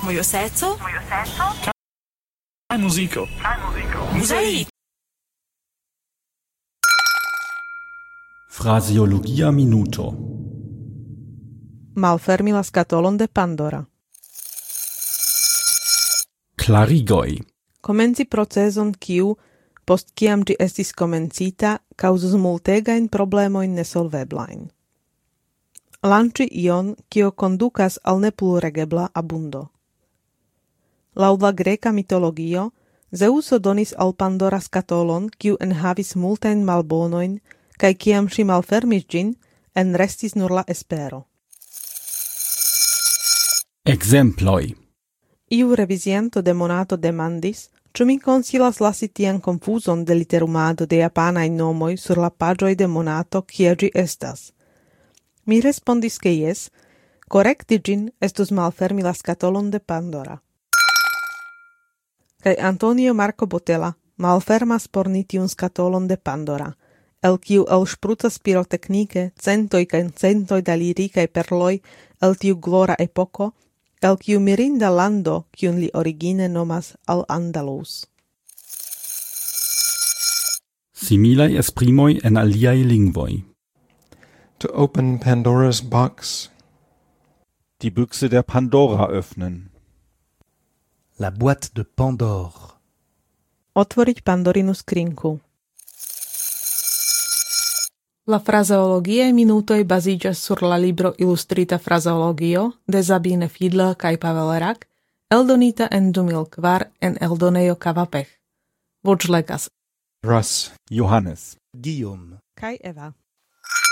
Mojo seco. Kaj muziko. Mozaik. Fraseologia minuto. Malfermi la skatolon de Pandora. Klarigoj. Komenci procezon kiu, post kiam ĝi estis komencita, kaŭzus multegajn problemojn nesolveblajn. Lanĉi ion, kio kondukas al nepluregebla abundo. Laŭ la greka mitologio, Zeuso donis al Pandora skatolon, kiu enhavis multajn malbonojn, kaj kiam ŝi malfermis ĝin, enrestis nur la espero. Ekzemploj. Iu revizianto de Monato demandis, ĉu mi konsilas lasi tian konfuzon de literumado de japanaj nomoj sur la paĝoj de Monato, kie ĝi estas. Mi respondis ke jes, korekti ĝin estus malfermi la skatolon de Pandora. Kaj Antonio Marco Botella malfermas por ni tiun skatolon de Pandora, el kiu elŝprucas piroteknike centoj kaj centoj da lirikaj perloj el tiu glora epoko, el kiu mirinda lando, kiun li origine nomas Al-Andalus. Similaj esprimoj en aliaj lingvoj. To open Pandora's box. Die Büchse der Pandora öffnen. La boîte de Pandore. Otvoriť Pandorinu skrinku. La fraseologiae minutoj baziĝas sur la libro Illustrita fraseologio de Sabine Fiedler kaj Pavel Rak, eldonita en 2004 en eldonejo Kavapech. Voĉlegas Russ, Johannes. Guillaume. kaj Eva.